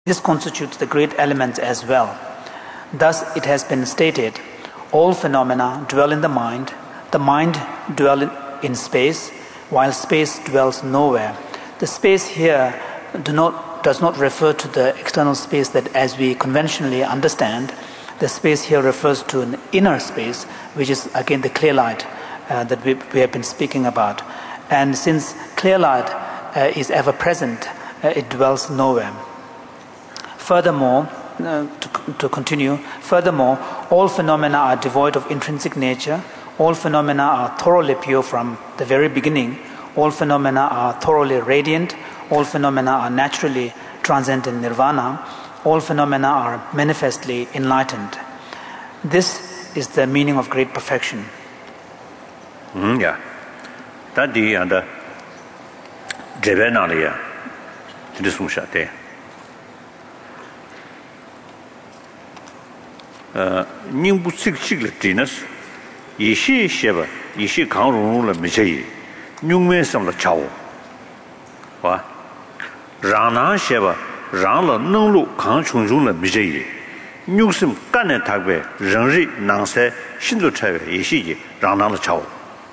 This constitutes the great elements as well. Thus, it has been stated, all phenomena dwell in the mind dwells in space, while space dwells nowhere. The space here does not refer to the external space that as we conventionally understand. The space here refers to an inner space, which is again the clear light that we have been speaking about. And since clear light is ever present, it dwells nowhere. Furthermore, to continue, all phenomena are devoid of intrinsic nature. All phenomena are thoroughly pure from the very beginning. All phenomena are thoroughly radiant. All phenomena are naturally transcendent nirvana. All phenomena are manifestly enlightened. This is the meaning of great perfection. Yeah. That the and Jebenalia. This was shot there. Nimbu sik genus, Yishi Sheba, Yishi Kang la Michi, Nungme Sam la Chow. What? Rana Sheba, Rana Nulu Kang Chung la Michi, Newsum Ganet Tagbe, Renri Nanse, Shindu Trave, Yishi, Rana la Chow.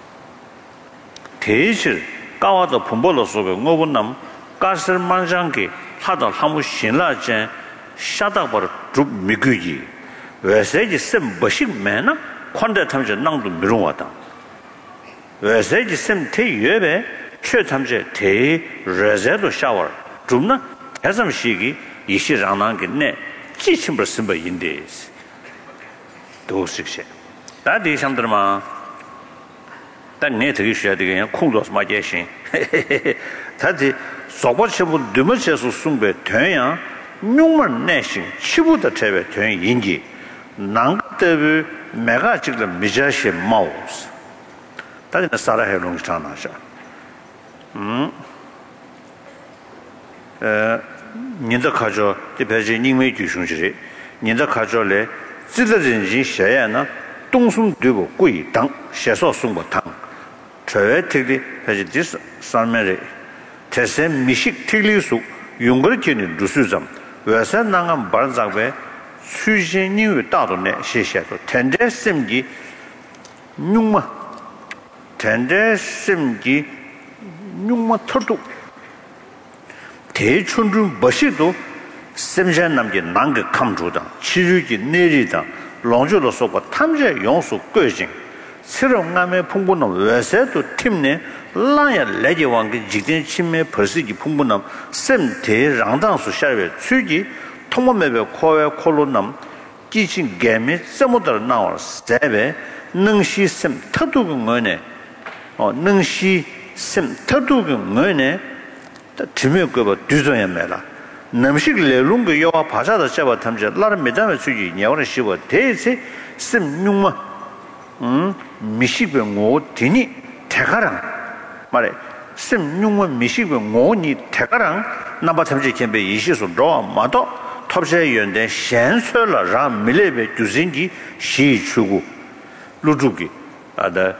Teacher, Gawa the Pumbolo Soga, Nobunam, Gasser Manjanki, Hada Hamu Shinla Jan, Shadabar Drup Miguji. Where say some bushing manner, quanta times a nang to Miruata. Where say some tea yebe, church tea, reserve shower, Drumna, Hasam Shigi, Yishiranang net, Chichimber Simba in days. Those 6 years. That is under my that net issue again, Kundos my jessin. That is so what she would do much as soon be turn, Newman nation, she would have turn Inji. Nangtebu mega chikla mijashi mouse. That is the Sarah long chanasha. Ninda Kajo, the Persian Ningway Jushunjiri, Ninda Kajo le, Zidarinji Shayana, Dongsum Dubo, Gui, Tang, Shaso Sumba Tang, Travetically, Pejidis, San Mary, Tessem Mishik Tilisu, Yungurkin, Dusuzam, Versa Nangam Barzagwe. 出现因为大多呢，写下说，天在心机用嘛，天在心机用嘛，特多，太春中不是多，心上那么的哪个看住的，其余的内里的，老久的说过，他们这用数个性，虽然俺们碰不到，为啥都听呢？那也来就往个几点前面不是的碰不到，身体让当数下边出去。 통모매베 코에 콜로남 기신 게메 세모들 나와 세베 능시심 터두근 거네 능시심 터두근 거네 드메고버 뒤져야 매라 남식 레룽고 요와 바자다 잡아 탐제 라르 메담에 수지 냐오는 시버 대세 심뇽마 미식베 고 디니 대가랑 말에 심뇽마 미식베 고니 대가랑 나바 탐제 캠베 이시소 로 마도 탑세 연대 현설라 라 밀레베 주진기 시추고 루주기 아다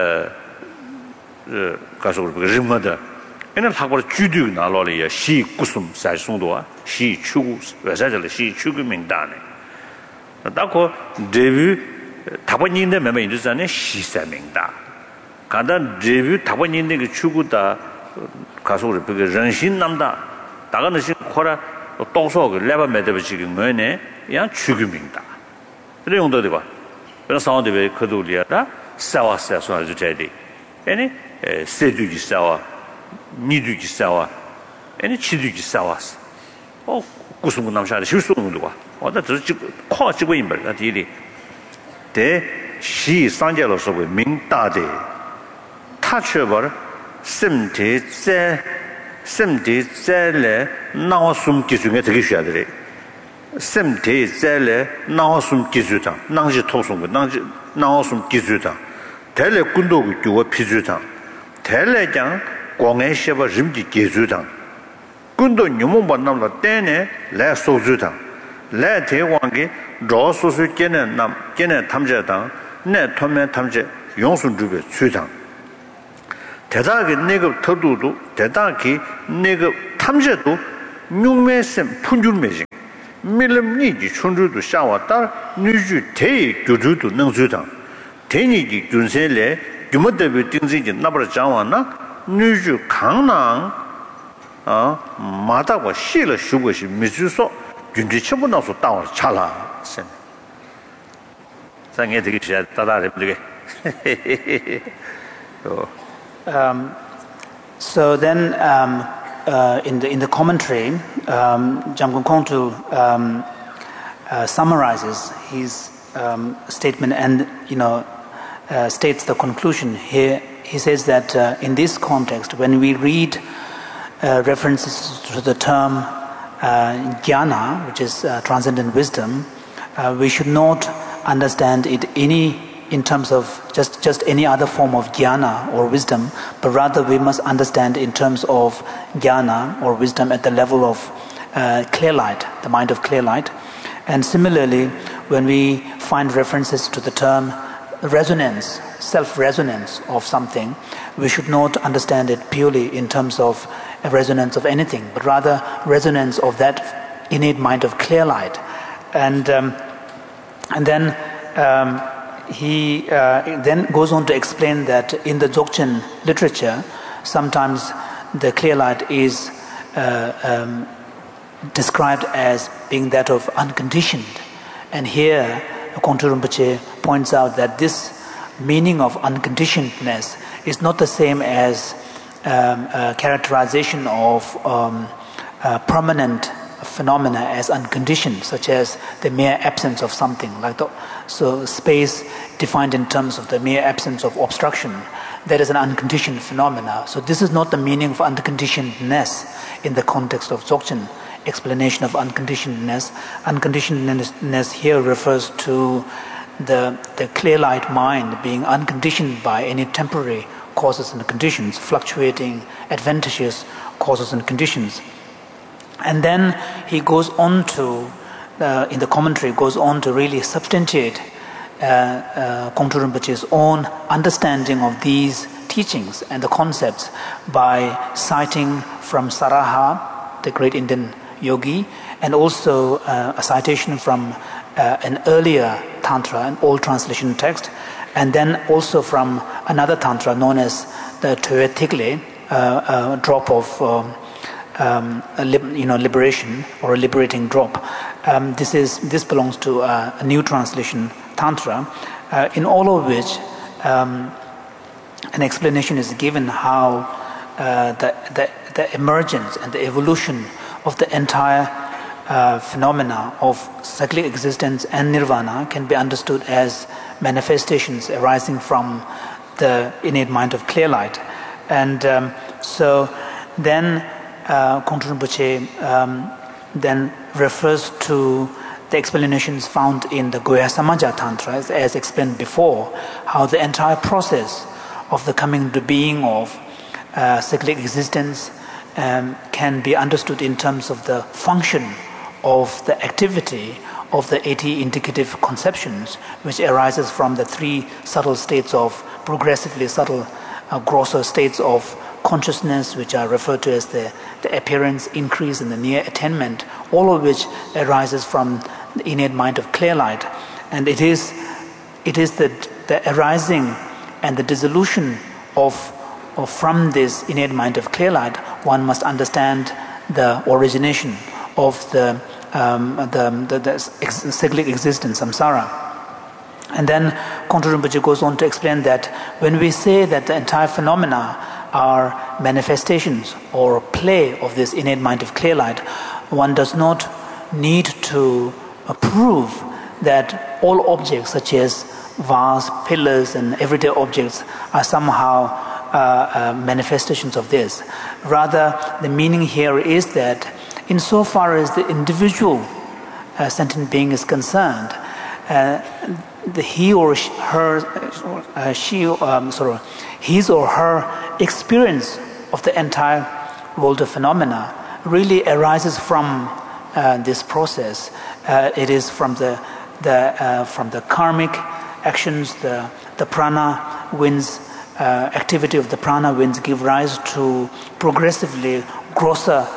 가서 그 림마다 얘는 하고 주도 나로리야 시 구숨 사송도와 시 추구 왜자들 시 추구 명단에 나고 데뷔 다번인데 매매 인도산에 시사 명단 간단 데뷔 다번인데 그 추구다 가서 그人心 남다 다가는 시 코라 동서 그 레바 매대버 지금 뭐네 야 추규민다 그래 용도돼 봐 그런 상황도 왜 그도리야다 싸와서 아주 잘돼 아니 세두기 싸와 니두기 싸와 아니 치두기 싸와서 무슨 거 남샤를 실수는 거 어다 저 코 찍고 있는 거 뒤리 대시 상제로서 명다대 타쳐버 심대제 심대제래 나와숨 기준에 되게 쉬어야 돼. 심대제래 나와숨 기준다. 낭지 토송고 낭지 나와숨 기준다. 대래 군도고 교와 피주다. 대래장 공해셔버 림지 기준다. 군도 녀몽 만남라 때네 래 소주다. 래 대왕게 로소수 깨는 남 깨는 탐제다. 내 토면 탐제 용순 주베 수당. 대다하게 내가 터두도 대다하게 내가 탐제도 뉴메sem 푼줄메징 밀름니지 춘주도 샤와다 뉴주 대의 교주도 능주당 대니지 균세레 규모대비 띵지지 나버려 장와나 뉴주 강낭 마다고 시를 쉬고시 미주소 균지 처분나서 따와 차라 선 상에 되게 잘 따라래 되게 So then in the commentary, Jamgon Kongtrul summarizes his statement and states the conclusion. Here he says that in this context, when we read references to the term jnana, which is transcendent wisdom, we should not understand it in terms of just any other form of jnana or wisdom, but rather we must understand in terms of jnana or wisdom at the level of clear light, the mind of clear light. And similarly, when we find references to the term resonance, self-resonance of something, we should not understand it purely in terms of a resonance of anything, but rather resonance of that innate mind of clear light. And then he then goes on to explain that in the Dzogchen literature, sometimes the clear light is described as being that of unconditioned. And here, Kongtrul Rinpoche points out that this meaning of unconditionedness is not the same as characterization of permanent phenomena as unconditioned, such as the mere absence of something. So space defined in terms of the mere absence of obstruction, that is an unconditioned phenomena. So this is not the meaning of unconditionedness in the context of Dzogchen explanation of unconditionedness. Unconditionedness here refers to the clear light mind being unconditioned by any temporary causes and conditions, fluctuating, adventitious causes and conditions. And then he goes on to, in the commentary, goes on to really substantiate Kongtrul Rinpoche's own understanding of these teachings and the concepts by citing from Saraha, the great Indian yogi, and also a citation from an earlier Tantra, an old translation text, and then also from another Tantra known as the Töe Tigle, a drop of liberation or a liberating drop. This belongs to a new translation Tantra, in all of which an explanation is given how the emergence and the evolution of the entire phenomena of cyclic existence and nirvana can be understood as manifestations arising from the innate mind of clear light. And so then Kongtrul Rinpoche then refers to the explanations found in the Goya Samaja Tantra, as explained before, how the entire process of the coming into being of cyclic existence can be understood in terms of the function of the activity of the 80 indicative conceptions, which arises from the 3 subtle states of progressively subtle, grosser states of consciousness, which are referred to as the appearance, increase, and the near attainment, all of which arises from the innate mind of clear light. And it is the arising and the dissolution of from this innate mind of clear light, one must understand the origination of the cyclic existence, samsara. And then Kongtrul Rinpoche goes on to explain that when we say that the entire phenomena are manifestations or play of this innate mind of clear light, one does not need to prove that all objects such as vase, pillars and everyday objects are somehow manifestations of this. Rather, the meaning here is that insofar as the individual sentient being is concerned, his or her experience of the entire world of phenomena really arises from this process. It is from the karmic actions, the prana winds, activity of the prana winds give rise to progressively grosser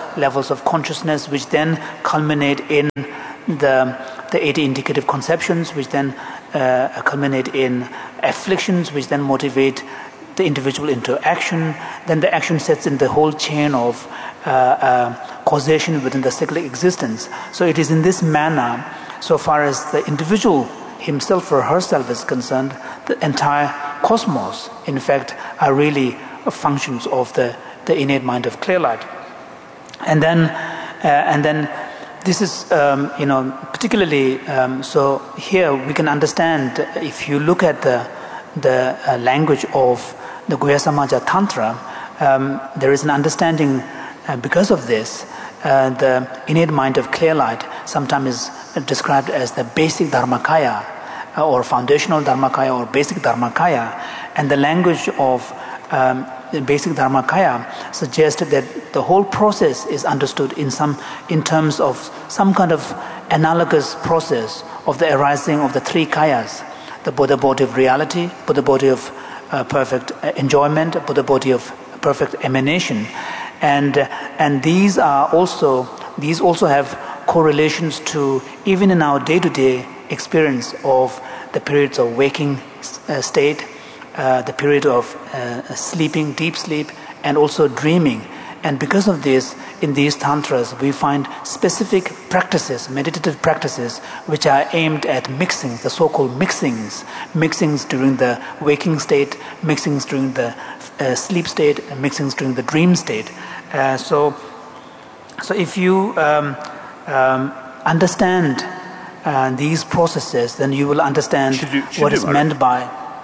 levels of consciousness, which then culminate in the 80 indicative conceptions, which then culminate in afflictions, which then motivate the individual into action. Then the action sets in the whole chain of causation within the cyclic existence. So it is in this manner, so far as the individual himself or herself is concerned, the entire cosmos, in fact, are really functions of the innate mind of clear light. And then this is, particularly, so here we can understand, if you look at the language of the Guhyasamaja Tantra, there is an understanding because of this. The innate mind of clear light sometimes is described as the basic Dharmakaya, or foundational Dharmakaya, or basic Dharmakaya. And the language of the basic Dharmakaya suggests that the whole process is understood in terms of some kind of analogous process of the arising of the three kayas: the Buddha body of reality, Buddha body of perfect enjoyment, Buddha body of perfect emanation, and these also have correlations to, even in our day-to-day experience of the periods of waking state, the period of sleeping, deep sleep, and also dreaming. And because of this, in these tantras, we find specific practices, meditative practices, which are aimed at mixing, the so-called mixings during the waking state, mixings during the sleep state, and mixings during the dream state. So if you understand these processes, then you will understand what is meant by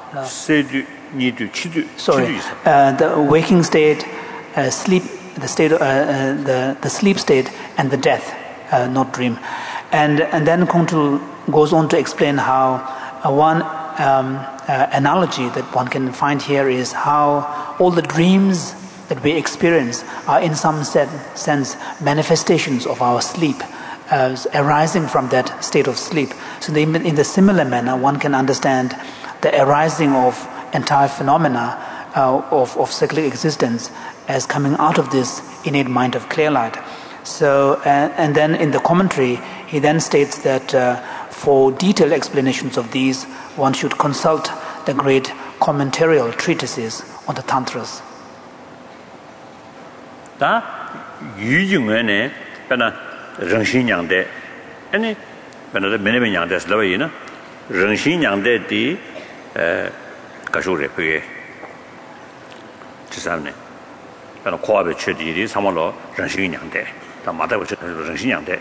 the waking state, sleep, the state, the sleep state, and the death, not dream. And then Kongtrul goes on to explain how one analogy that one can find here is how all the dreams that we experience are in some sense manifestations of our sleep, arising from that state of sleep. So in the similar manner, one can understand the arising of entire phenomena of cyclic existence as coming out of this innate mind of clear light. So, and then in the commentary, he then states that for detailed explanations of these, one should consult the great commentarial treatises on the Tantras. 다 유중원에 배나 정신양대 아니 배나도 매매양대 슬로이나 정신양대디 가쇼레 그게 지사네 배나 코압에 최디리 삼월로 정신양대 다 마다고 정신양대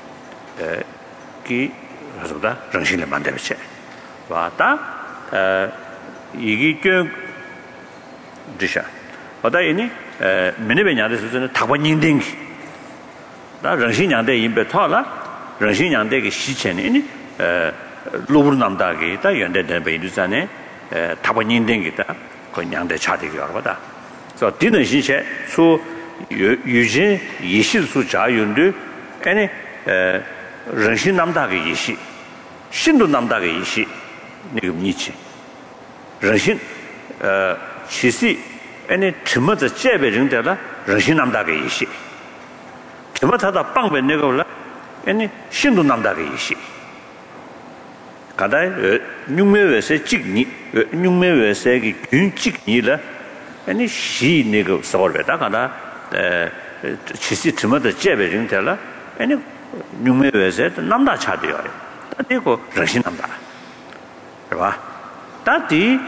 기 그래서다 정신을 만들었지 와다 이게 그 디샤 어다 이니 메네베냐데스는 타반닝딩 다 정신양대 임베 토라 정신양대의 시체니 로브르남다게 다 연대된 베이두산에 타반닝딩이다 그 양대 차대기 알아보다 그래서 디는 신체 수 유진 이실수 자윤도 아니 정신남다게 이시 신도남다게 이시 니금 니치 정신 치시 아니 쯤어서 제배정되라 정신남다게 이시 쯤어다 빵배 내가올라 아니 신도남다게 이시 가다 뉴메웨세 찍니 뉴메웨세기 균찍니라 아니 시 내가 서버다 가다 치시 쯤어서 제배정되라 아니 뉴메웨세 남다 차대요 그리고 정신남다 봐 다디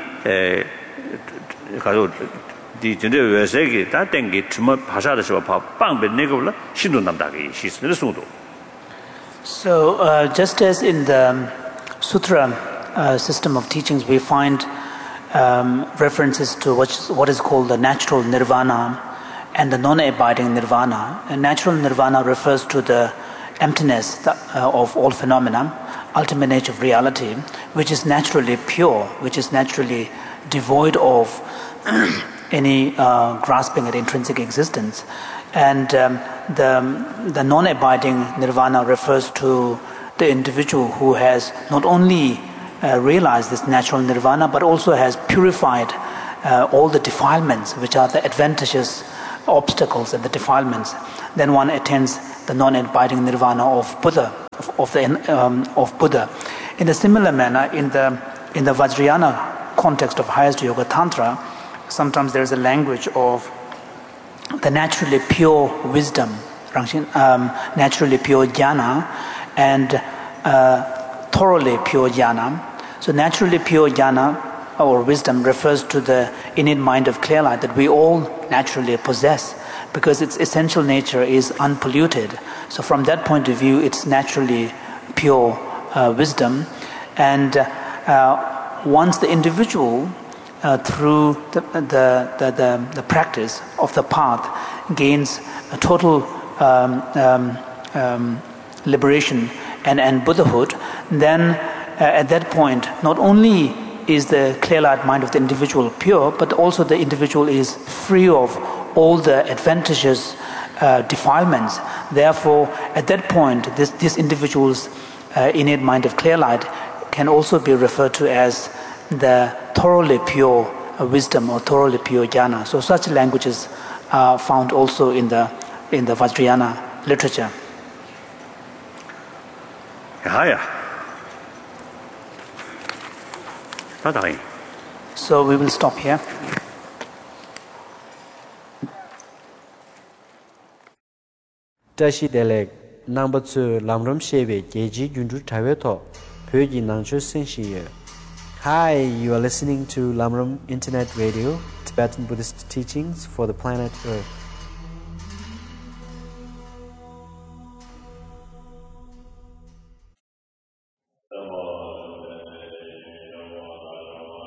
가도 디 전에 외세기 다 땡기 좀 파샤다서 빵배 내고라 신도 남다게 시스는 소도. So just as in the sutra system of teachings we find references to what is called the natural nirvana and the non-abiding nirvana. And natural nirvana refers to the emptiness of all phenomena, ultimate nature of reality, which is naturally pure, which is naturally devoid of any grasping at intrinsic existence. And the non-abiding nirvana refers to the individual who has not only realized this natural nirvana but also has purified all the defilements which are the adventitious obstacles and the defilements, then one attains the non-abiding nirvana of Buddha. Of Buddha. In a similar manner, in the Vajrayana context of highest yoga tantra, sometimes there is a language of the naturally pure wisdom, naturally pure jnana, and thoroughly pure jnana. So naturally pure jnana or wisdom refers to the innate mind of clear light that we all naturally possess, because its essential nature is unpolluted. So from that point of view, it's naturally pure wisdom. And once the individual, through the practice of the path, gains a total liberation and Buddhahood, then at that point, not only is the clear light mind of the individual pure, but also the individual is free of all the adventitious defilements. Therefore, at that point, this individual's innate mind of clear light can also be referred to as the thoroughly pure wisdom or thoroughly pure jnana. So such languages are found also in the Vajrayana literature. So we will stop here. Tashi Delek number 2 Lamram Shebe Geji Junju Taveto Pyoji Nangcho Senshiye. Hi, you are listening to Lamram Internet Radio, Tibetan Buddhist teachings for the planet Earth.